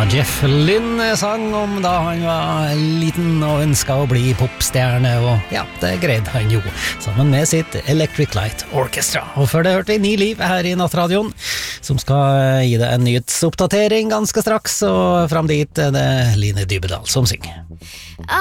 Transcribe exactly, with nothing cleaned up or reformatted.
Jeff Lynne sang om da han var liten og ønsket å bli popstjerne, og ja, det greide han jo, sammen med sitt Electric Light Orchestra. Og før det hørte vi Ni Liv her i Nattradioen, som skal gi deg en nyhetsoppdatering ganske straks, og frem dit er det Line Dybedal som synger.